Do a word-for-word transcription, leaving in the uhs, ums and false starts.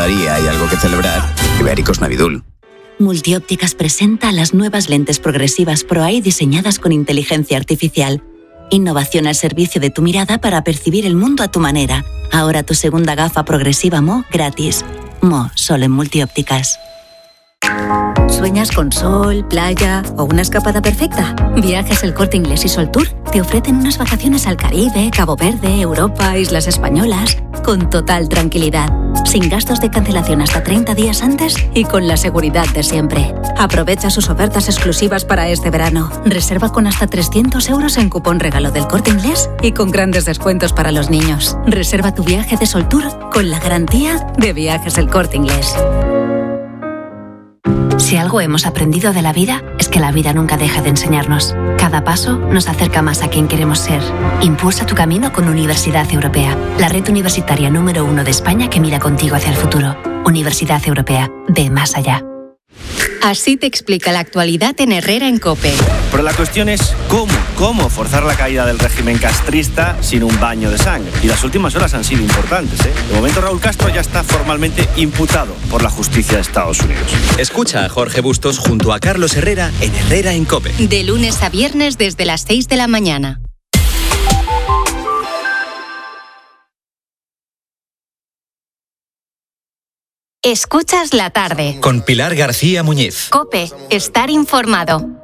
cada día hay algo que celebrar, Ibéricos Navidul. Multiópticas presenta las nuevas lentes progresivas Pro Eye diseñadas con inteligencia artificial. Innovación al servicio de tu mirada para percibir el mundo a tu manera. Ahora tu segunda gafa progresiva M O gratis. M O, solo en Multiópticas. ¿Sueñas con sol, playa o una escapada perfecta? Viajes El Corte Inglés y Sol Tour te ofrecen unas vacaciones al Caribe, Cabo Verde, Europa, Islas Españolas, con total tranquilidad, sin gastos de cancelación hasta treinta días antes y con la seguridad de siempre. Aprovecha sus ofertas exclusivas para este verano. Reserva con hasta trescientos euros en cupón regalo del Corte Inglés y con grandes descuentos para los niños. Reserva tu viaje de Sol Tour con la garantía de Viajes El Corte Inglés. Si algo hemos aprendido de la vida, es que la vida nunca deja de enseñarnos. Cada paso nos acerca más a quien queremos ser. Impulsa tu camino con Universidad Europea, la red universitaria número uno de España que mira contigo hacia el futuro. Universidad Europea, ve más allá. Así te explica la actualidad en Herrera en COPE. Pero la cuestión es cómo, cómo forzar la caída del régimen castrista sin un baño de sangre. Y las últimas horas han sido importantes, ¿eh? De momento Raúl Castro ya está formalmente imputado por la justicia de Estados Unidos. Escucha a Jorge Bustos junto a Carlos Herrera en Herrera en COPE. De lunes a viernes desde las seis de la mañana. Escuchas la tarde. Con Pilar García Muñiz. COPE, estar informado.